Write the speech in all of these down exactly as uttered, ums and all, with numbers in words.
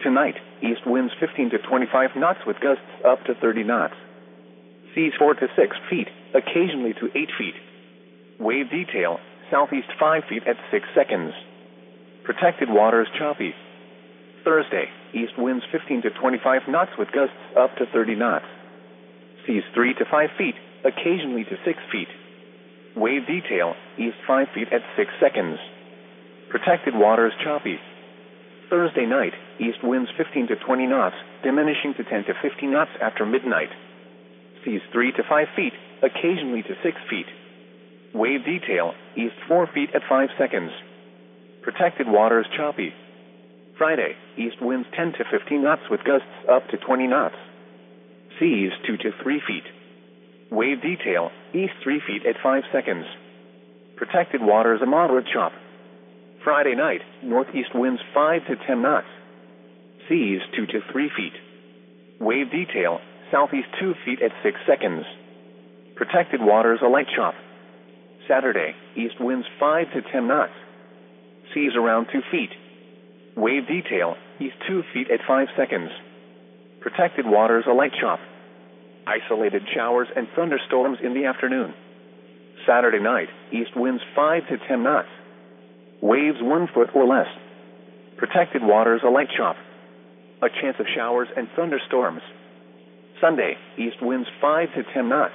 Tonight, east winds fifteen to twenty-five knots with gusts up to thirty knots. Seas four to six feet, occasionally to eight feet. Wave detail, southeast five feet at six seconds. Protected waters choppy. Thursday, east winds fifteen to twenty-five knots with gusts up to thirty knots. Seas three to five feet, occasionally to six feet. Wave detail, east five feet at six seconds. Protected waters choppy. Thursday night, east winds fifteen to twenty knots, diminishing to ten to fifteen knots after midnight. Seas three to five feet, occasionally to six feet. Wave detail, east four feet at five seconds. Protected waters choppy. Friday, east winds ten to fifteen knots with gusts up to twenty knots. Seas two to three feet. Wave detail, east three feet at five seconds. Protected waters a moderate chop. Friday night, northeast winds five to ten knots. Seas two to three feet. Wave detail, southeast two feet at six seconds. Protected waters a light chop. Saturday, east winds five to ten knots. Seas around two feet. Wave detail, east two feet at five seconds. Protected waters a light chop. Isolated showers and thunderstorms in the afternoon. Saturday night, east winds five to ten knots. Waves one foot or less. Protected waters a light chop. A chance of showers and thunderstorms. Sunday, east winds five to ten knots.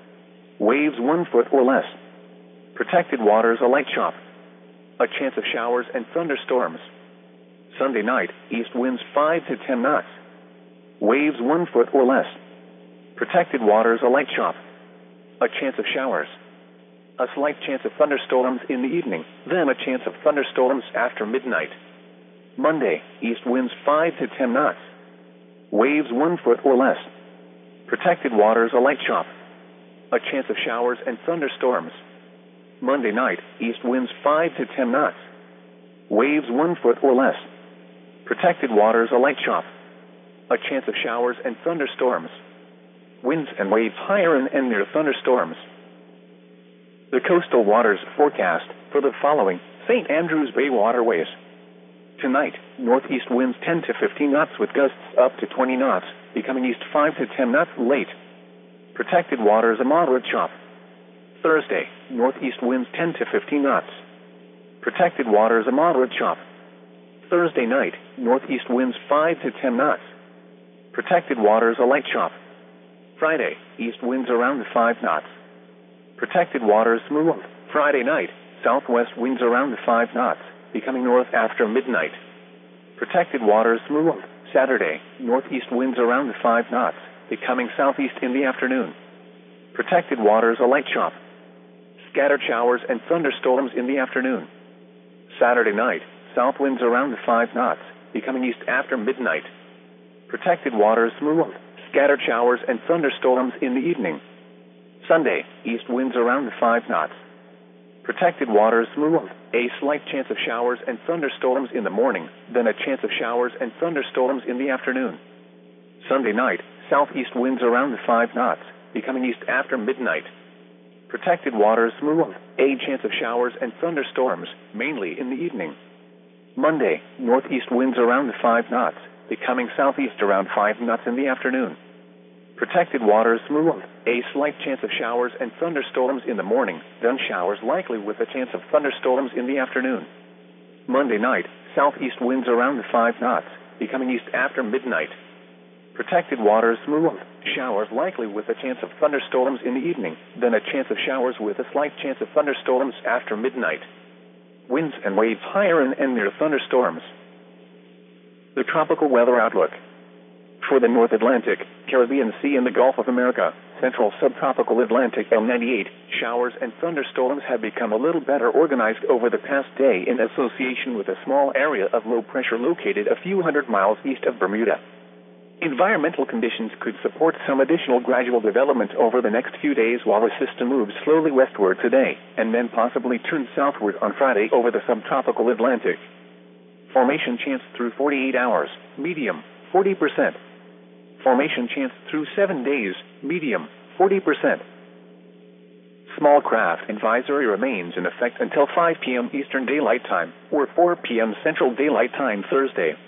Waves one foot or less. Protected waters a light chop. A chance of showers and thunderstorms. Sunday night, east winds five to ten knots. Waves one foot or less. Protected waters a light chop. A chance of showers. A slight chance of thunderstorms in the evening, then a chance of thunderstorms after midnight. Monday, east winds five to ten knots. Waves one foot or less. Protected waters a light chop. A chance of showers and thunderstorms. Monday night, east winds five to ten knots. Waves one foot or less. Protected waters a light chop. A chance of showers and thunderstorms. Winds and waves higher in and near thunderstorms. The coastal waters forecast for the following Saint Andrews Bay waterways. Tonight, northeast winds ten to fifteen knots with gusts up to twenty knots, becoming east five to ten knots late. Protected waters a moderate chop. Thursday, northeast winds ten to fifteen knots. Protected waters a moderate chop. Thursday night, northeast winds five to ten knots. Protected waters a light chop. Friday, east winds around five knots. Protected waters smooth. Friday night, southwest winds around five knots, becoming north after midnight. Protected waters smooth. Saturday, northeast winds around five knots, becoming southeast in the afternoon. Protected waters a light chop. Scattered showers and thunderstorms in the afternoon. Saturday night, south winds around five knots, becoming east after midnight. Protected waters smooth. Scattered showers and thunderstorms in the evening. Sunday, east winds around five knots. Protected waters smooth. A slight chance of showers and thunderstorms in the morning, then a chance of showers and thunderstorms in the afternoon. Sunday night, southeast winds around five knots, becoming east after midnight. Protected waters smooth. A chance of showers and thunderstorms, mainly in the evening. Monday, northeast winds around five knots, becoming southeast around five knots in the afternoon. Protected waters smooth. A slight chance of showers and thunderstorms in the morning, then showers likely with a chance of thunderstorms in the afternoon. Monday night, southeast winds around five knots, becoming east after midnight. Protected waters smooth. Showers likely with a chance of thunderstorms in the evening, then a chance of showers with a slight chance of thunderstorms after midnight. Winds and waves higher in and near thunderstorms. The tropical weather outlook. For the North Atlantic, Caribbean Sea and the Gulf of America, Central Subtropical Atlantic L ninety-eight, showers and thunderstorms have become a little better organized over the past day in association with a small area of low pressure located a few hundred miles east of Bermuda. Environmental conditions could support some additional gradual development over the next few days while the system moves slowly westward today, and then possibly turns southward on Friday over the subtropical Atlantic. Formation chance through forty-eight hours, medium, forty percent. Formation chance through seven days, medium, forty percent. Small craft advisory remains in effect until five p.m. Eastern Daylight Time, or four p.m. Central Daylight Time Thursday.